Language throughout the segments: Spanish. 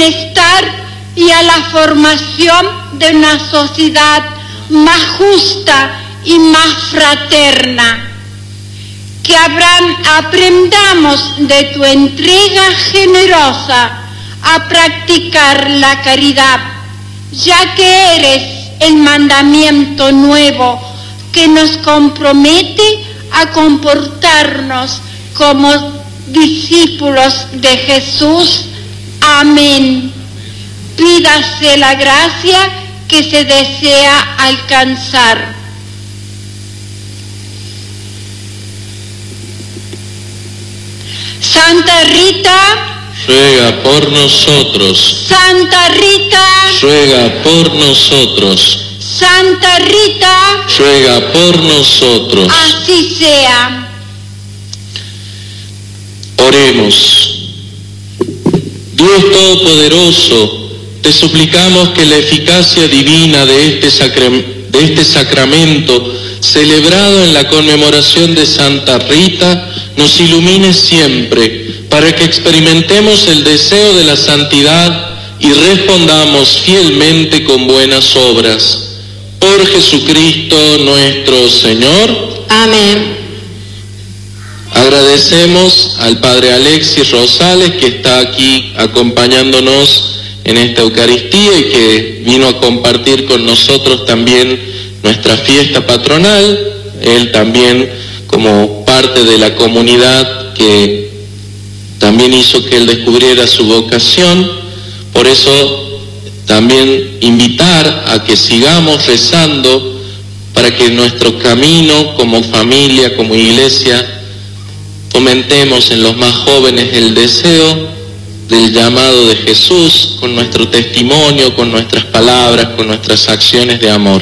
bienestar y a la formación de una sociedad más justa y más fraterna. Que aprendamos de tu entrega generosa a practicar la caridad, ya que eres el mandamiento nuevo que nos compromete a comportarnos como discípulos de Jesús. Amén. Pídase la gracia que se desea alcanzar. Santa Rita, ruega por nosotros. Santa Rita, ruega por nosotros. Santa Rita, ruega por nosotros. Así sea. Oremos. Dios Todopoderoso, te suplicamos que la eficacia divina de este sacramento, celebrado en la conmemoración de Santa Rita, nos ilumine siempre, para que experimentemos el deseo de la santidad y respondamos fielmente con buenas obras. Por Jesucristo nuestro Señor. Amén. Agradecemos al Padre Alexis Rosales, que está aquí acompañándonos en esta Eucaristía y que vino a compartir con nosotros también nuestra fiesta patronal. Él también, como parte de la comunidad que también hizo que él descubriera su vocación. Por eso también invitar a que sigamos rezando para que nuestro camino como familia, como iglesia, fomentemos en los más jóvenes el deseo del llamado de Jesús, con nuestro testimonio, con nuestras palabras, con nuestras acciones de amor.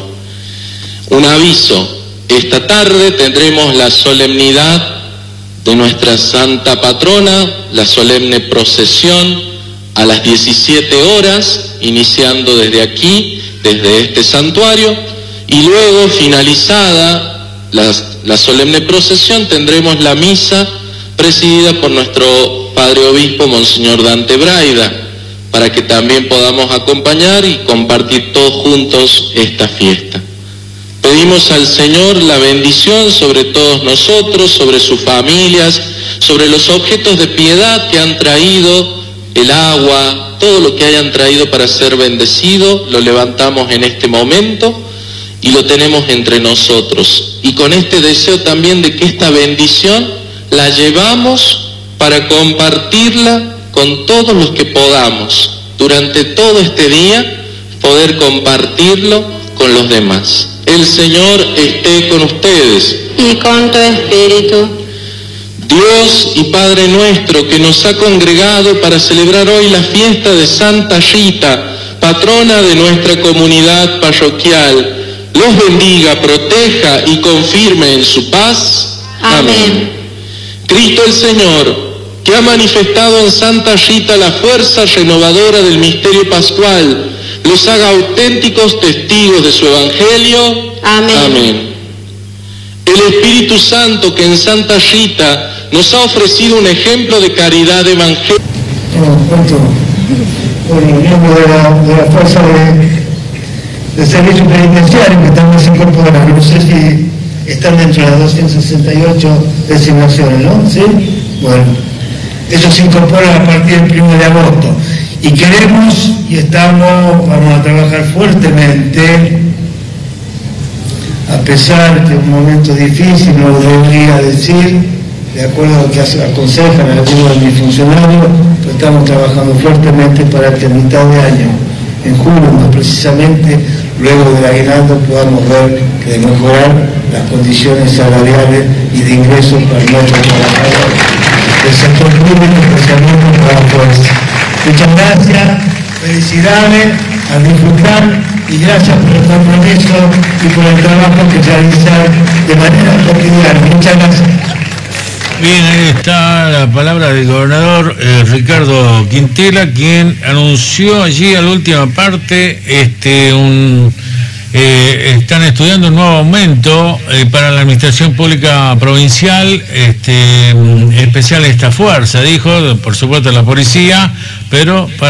Un aviso: esta tarde tendremos la solemnidad de nuestra Santa Patrona, la solemne procesión a las 17 horas, iniciando desde aquí, desde este santuario, y luego, finalizada la solemne procesión, tendremos la misa presidida por nuestro Padre Obispo, Monseñor Dante Braida, para que también podamos acompañar y compartir todos juntos esta fiesta. Pedimos al Señor la bendición sobre todos nosotros, sobre sus familias, sobre los objetos de piedad que han traído, el agua, todo lo que hayan traído para ser bendecido, lo levantamos en este momento y lo tenemos entre nosotros. Y con este deseo también de que esta bendición la llevamos para compartirla con todos los que podamos. Durante todo este día, poder compartirlo con los demás. El Señor esté con ustedes. Y con tu espíritu. Dios y Padre nuestro, que nos ha congregado para celebrar hoy la fiesta de Santa Rita, patrona de nuestra comunidad parroquial, los bendiga, proteja y confirme en su paz. Amén. Cristo el Señor, que ha manifestado en Santa Rita la fuerza renovadora del misterio pascual, los haga auténticos testigos de su Evangelio. Amén. Amén. El Espíritu Santo, que en Santa Rita nos ha ofrecido un ejemplo de caridad evangélica. Bueno, miembro de la fuerza de servicio penitenciario que también se incorpora, no sé si están dentro de las 268 designaciones, ¿no? ¿Sí? Bueno, eso se incorpora a partir del 1 de agosto. Y queremos, y vamos a trabajar fuertemente, a pesar que es un momento difícil, no lo debería decir, de acuerdo a lo que aconsejan algunos de mis funcionarios, pero estamos trabajando fuertemente para que a mitad de año, en julio más precisamente, luego del aguinaldo, podamos ver que de mejorar las condiciones salariales y de ingresos para nuestros trabajadores del sector público, especialmente para la fuerza. Muchas gracias, felicidades, a disfrutar y gracias por el compromiso y por el trabajo que realizan de manera cotidiana. Muchas gracias. Bien, ahí está la palabra del gobernador Ricardo Quintela, quien anunció allí a la última parte están estudiando un nuevo aumento para la administración pública provincial, especial esta fuerza, dijo, por supuesto la policía, pero para